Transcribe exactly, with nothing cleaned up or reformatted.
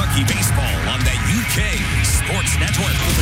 Hockey Baseball on the U K Sports Network.